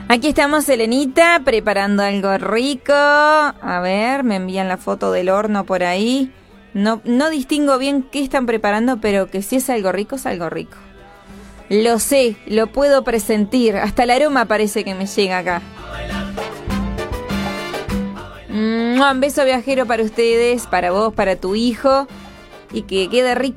Aquí estamos, Elenita, preparando algo rico. A ver, me envían la foto del horno por ahí. No distingo bien qué están preparando, pero que si es algo rico, es algo rico. Lo sé, lo puedo presentir. Hasta el aroma parece que me llega acá. Un beso viajero para ustedes, para vos, para tu hijo. Y que quede rico.